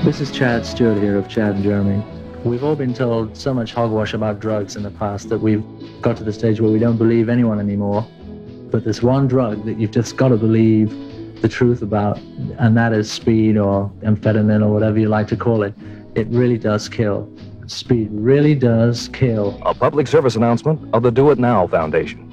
This is Chad Stewart here of Chad and Jeremy. We've all been told so much hogwash about drugs in the past that we've got to the stage where we don't believe anyone anymore. But there's one drug that you've just got to believe the truth about, and that is speed or amphetamine or whatever you like to call it. It really does kill. Speed really does kill. A public service announcement of the Do It Now Foundation.